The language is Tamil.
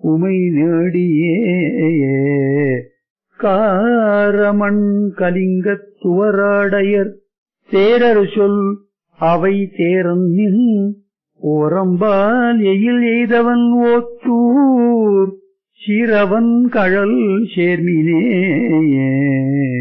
உமை நேடியே காரமண் கலிங்கத் துவராடையர் தேரர் சொல் அவை தேரன் நின் ஓரம்பால் எயில் எய்தவன் ஓத்தூர் சிரவன் கழல் சேர்மினே